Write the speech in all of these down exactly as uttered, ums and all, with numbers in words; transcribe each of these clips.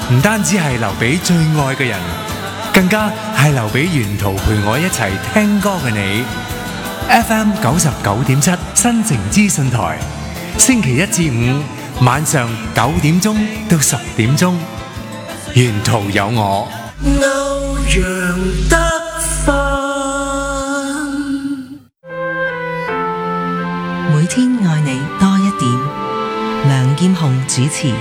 唔單止係留俾最愛嘅人，更加係留俾沿途陪我一齊聽歌嘅你。F M 九十九點七新城資訊台，星期一至五晚上九點鐘到十點鐘，沿途有我。 歐陽德芬， 每天愛你多一點。梁劍虹主持。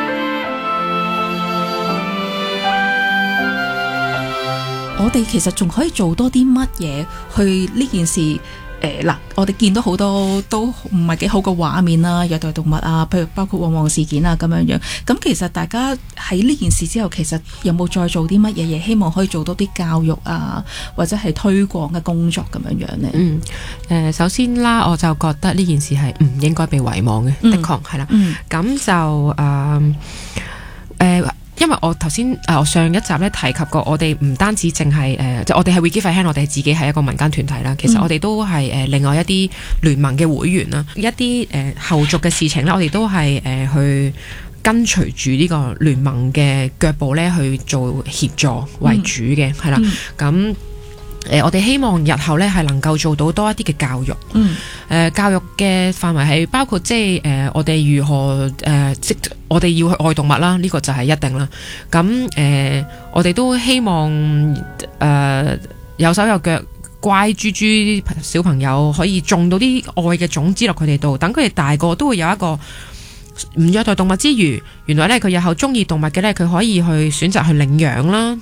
我哋其實仲可以做多啲乜嘢去呢件事？誒嗱，我哋見到好多都唔係幾好嘅畫面啦，虐待動物啊，譬如包括旺旺事件啊咁樣樣。咁其實大家喺呢件事之後，其實有冇再做啲乜嘢嘢？希望可以做多啲教育啊，或者係推廣嘅工作咁樣樣呢？ 嗯，誒、呃，首先啦，我就覺得呢件事係唔應該被遺忘嘅，嗯、的確係啦。嗯，咁就誒誒。呃呃因為我頭先誒我上一集咧提及過，我哋唔單止淨係誒，即係我哋係 We Give a Hand，我哋自己係一個民間團體啦。其實我哋都係誒、呃、另外一啲聯盟嘅會員啦，一啲誒、呃、後續嘅事情咧，我哋都係誒、呃、去跟隨住呢個聯盟嘅腳步咧去做協助為主嘅，係啦、嗯，咁。嗯誒、呃，我哋希望日後咧係能夠做到多一啲嘅教育。嗯。誒、呃，教育嘅範圍係包括即係誒、呃，我哋如何誒、呃，即我哋要去愛動物啦，呢、這個就係一定啦。咁誒、呃，我哋都希望誒、呃、有手有腳乖豬豬小朋友可以種到啲愛嘅種子落佢哋度，等佢哋大個都會有一個唔虐待動物之餘，原來咧佢日後中意動物嘅咧，佢可以去選擇去領養啦，